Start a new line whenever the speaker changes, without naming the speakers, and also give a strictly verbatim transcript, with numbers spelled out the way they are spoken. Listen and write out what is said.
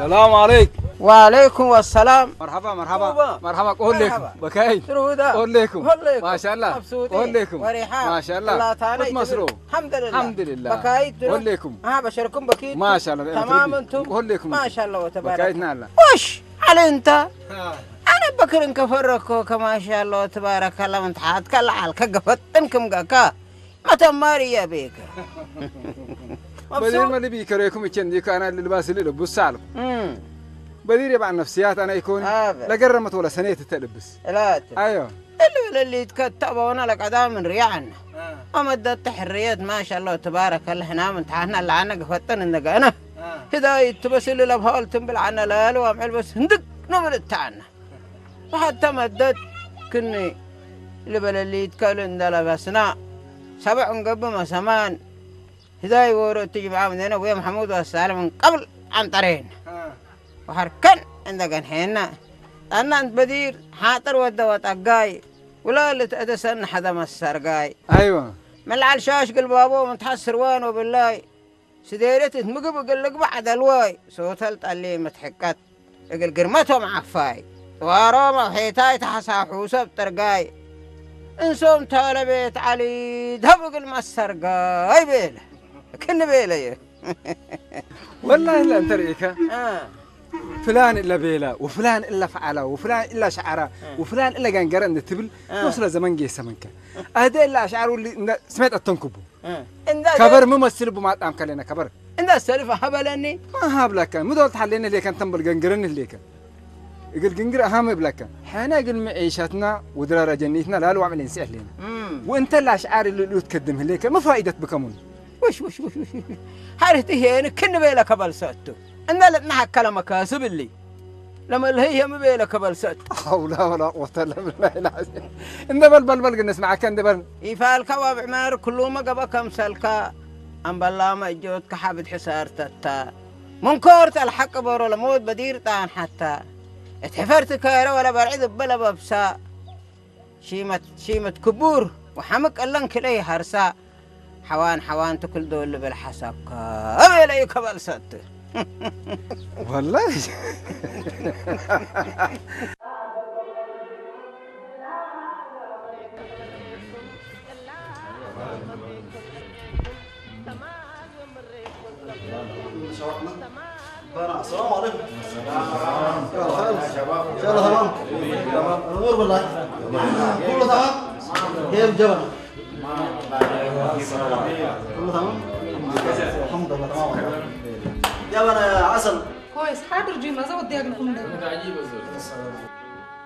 السلام عليكم.
وعليكم السلام.
مرحبا مرحبا مرحبا. قول لكم بكاي. قول لكم ما شاء الله. قول لكم ما شاء الله. كنت مسرور.
الحمد لله
الحمد لله.
بكاي.
قول لكم
ها بشركم بكيت
ما شاء الله.
تمام انتم.
قول لكم
ما شاء الله وتبارك.
بكايتنا الله.
وش على انت؟ أنا بكر إنك فرقوا كما شاء الله تبارك الله من تحت كلا على كجفت إنكم جاكا ما تماري يا بيك.
بدير ما نبي كريكم يكندي كأنا اللي لباس اللي لبس سالم. بدير يبع النفسيات أنا يكون لا جرمت ولا سنة تلبس.
لا.
أيوه.
اللي اللي يتكتب وانا لك عدام من ريعنا. أما ده التحريات ما شاء الله تبارك الله هنا من تحنا اللي عنا جفتنا إنك أنا. هداية تبص اللي لبهال تنبل عنا لا لو عمل بس هندق نمل تاعنا. وحتى مدت كني لبل اللي يتكلم ده لبسنا سبع قبل ما سمان هداي ورو تجي معاه من هنا ويا محمود والسالم من قبل عن طرين وحركن عندك هنا أنا أنت بدير حاطر ودوات أجاي ولا اللي تأتسن حدا مسر جاي.
أيوة
من العشاش قل بابو من تحسر وين وبالله سديرت مقب قل لك بعد الواي صوتلت اللي متحكت قل قرمتهم عفاي وراما حيتاي تحسا حوسب ترقاي انسوم تالا بيت علي دهبق المسرقاي بيله كن بيله
والله إلا أنت رئيكا
آه.
فلان إلا بيلا وفلان إلا فعلا وفلان إلا شعرا وفلان إلا كان قرن التبل وصل زمان جي سمنك هذا إلا أشعار اللي سمعت التنكبو كبر ممثل بما تام كلنا كبر
إن السالفة هبلني
ما هبلك مدول تحلينا اللي كان تنبل جنجرن اللي كان يقول جنجر أهم بلك حنا قل معيشتنا ودرارة جنيتنا لا لو عملين سهلين وأنت الأشعار اللي تقدمها ليك ما فائدة بكمون
وش وش وش وش حارتي هي كن بيلا قبل ساتو إن لا نحك كلامك كاسب اللي لما هي ما بيلا قبل ساتو
حول ولا قوة إلا بالله العظيم إن بل بل بل نسمع كان دبل
يفعل كواب عمار كلهم قبل كم سلكا أم بالله ما جود كحبة حسار تتا منكرت الحق برو لموت بدير تان حتى اتحفرت كايرة ولا برعيد بلا ببسا شيمة شيمة كبور وحمك ألن كلي هرسا حوان حوان تكل دول بالحساب كابل أي كبل ست
والله
السلام عليكم. السلام. يا شباب. ان شاء الله تمام. تمام. الامور والله. كله تمام. كيف الجبل؟ كله تمام. الحمد لله تمام. يا بنا يا عسل.
كويس حاضر جينا زود دقيقة لكم ده. عجيبة زود.